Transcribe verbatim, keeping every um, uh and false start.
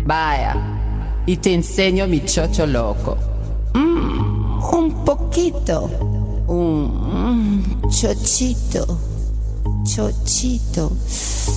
Vaya, y te enseño mi chocho loco. Mm, un poquito. Un mm, chochito. Chochito.